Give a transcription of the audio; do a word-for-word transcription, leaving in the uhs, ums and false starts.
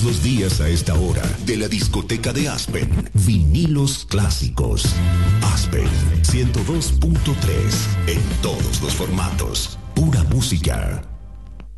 los días a esta hora, de la discoteca de Aspen, vinilos clásicos. Aspen ciento dos punto tres, en todos los formatos. Pura música.